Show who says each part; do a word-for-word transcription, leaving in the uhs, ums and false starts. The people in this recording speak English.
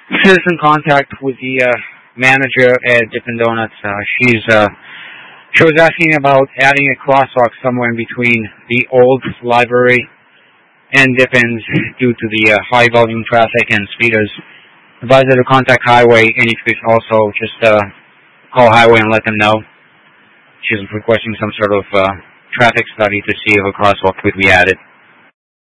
Speaker 1: citizen contact with the uh, manager at Dippin' Donuts. Uh, she's uh, she was asking about adding a crosswalk somewhere in between the old library and Dippin's due to the uh, high volume traffic and speeders. Advise her to contact Highway, and if you could also just uh, call Highway and let them know. She's requesting some sort of uh, traffic study to see if a crosswalk could be added.